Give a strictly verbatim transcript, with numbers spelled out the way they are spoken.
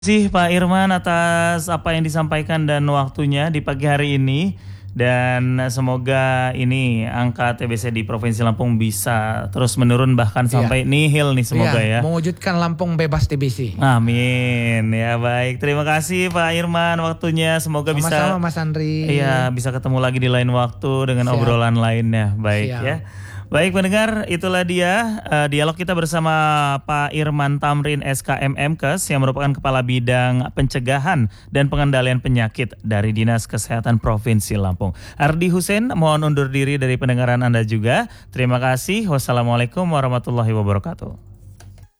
Terima kasih Pak Irman atas apa yang disampaikan dan waktunya di pagi hari ini. Dan semoga ini angka T B C di Provinsi Lampung bisa terus menurun bahkan sampai Iya. nihil nih semoga Iya, ya. mewujudkan Lampung bebas T B C. Amin. Ya baik, terima kasih Pak Irman waktunya. Semoga bisa Sama-sama Mas Andri. Iya, bisa ketemu lagi di lain waktu dengan Siap. obrolan lainnya. Baik Siap. ya. Baik pendengar, itulah dia uh, dialog kita bersama Pak Irman Tamrin S K M M Kes yang merupakan Kepala Bidang Pencegahan dan Pengendalian Penyakit dari Dinas Kesehatan Provinsi Lampung. Ardi Hussein mohon undur diri dari pendengaran Anda juga. Terima kasih. Wassalamualaikum warahmatullahi wabarakatuh.